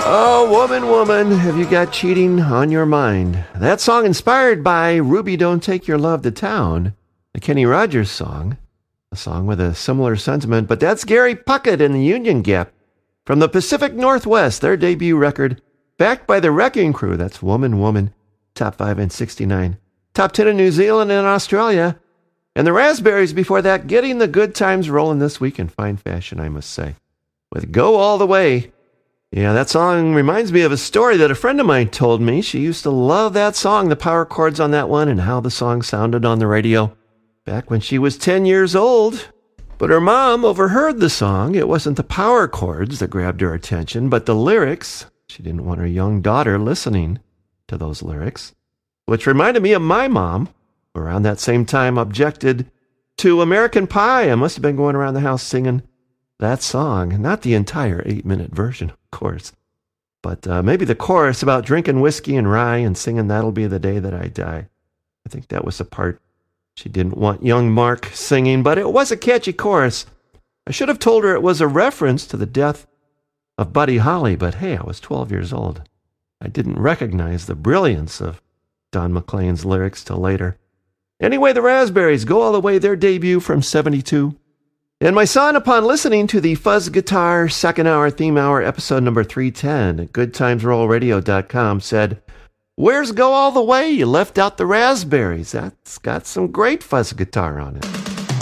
Oh, woman, woman, have you got cheating on your mind? That song inspired by Ruby Don't Take Your Love to Town, the Kenny Rogers song, a song with a similar sentiment, but that's Gary Puckett and the Union Gap from the Pacific Northwest, their debut record, backed by the Wrecking Crew. That's Woman, Woman, top 5 in 69. Top 10 in New Zealand and Australia. And the Raspberries before that, getting the good times rolling this week in fine fashion, I must say, with Go All the Way. Yeah, that song reminds me of a story that a friend of mine told me. She used to love that song, the power chords on that one, and how the song sounded on the radio back when she was 10 years old. But her mom overheard the song. It wasn't the power chords that grabbed her attention, but the lyrics. She didn't want her young daughter listening to those lyrics, which reminded me of my mom, who around that same time objected to American Pie. I must have been going around the house singing that song, not the entire 8-minute version, of course, but maybe the chorus about drinking whiskey and rye and singing That'll Be the Day That I Die. I think that was the part she didn't want young Mark singing, but it was a catchy chorus. I should have told her it was a reference to the death of Buddy Holly, but hey, I was 12 years old. I didn't recognize the brilliance of Don McLean's lyrics till later. Anyway, the Raspberries, Go All the Way, their debut from 72. And my son, upon listening to the Fuzz Guitar second hour, theme hour, episode number 310 at GoodTimesRollRadio.com said, "Where's Go All the Way? You left out the Raspberries. That's got some great fuzz guitar on it."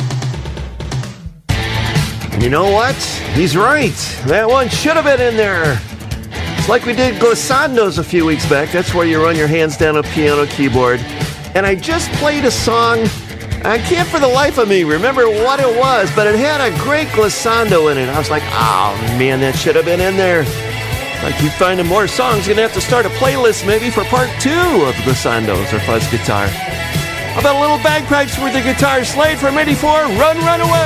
And you know what? He's right. That one should have been in there. It's like we did Glissando's a few weeks back. That's where you run your hands down a piano keyboard. And I just played a song. I can't for the life of me remember what it was, but it had a great glissando in it. I was like, oh man, that should have been in there. I keep finding more songs. Gonna have to start a playlist maybe for part 2 of glissandos or fuzz guitar. How about a little bagpipes with the guitar? Slade from '84, Run, Run Away.